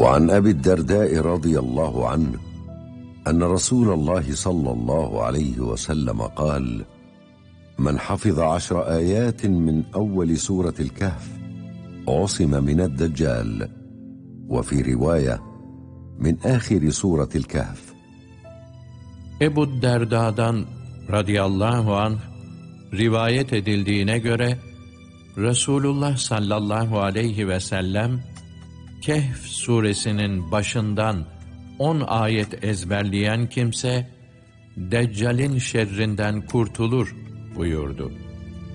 وعن أبي الدرداء رضي الله عنه أن رسول الله صلى الله عليه وسلم قال: من حفظ 10 آيات من أول سورة الكهف عصم من الدجال، وفي رواية من آخر سورة الكهف. Ebu Derda'dan radıyallahu anh rivayet edildiğine göre Resulullah sallallahu aleyhi ve sellem Kehf suresinin başından 10 ayet ezberleyen kimse Deccal'in şerrinden kurtulur buyurdu.